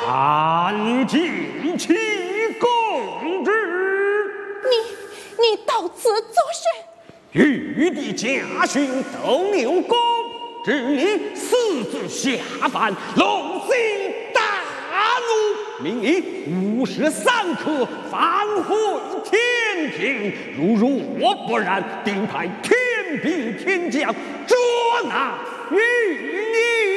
参见启公之。 你到此作甚？ 玉帝家训斗牛公，致你私自下凡，龙心大怒，命你53刻返回天庭。若不然，定派天兵天将捉拿于你。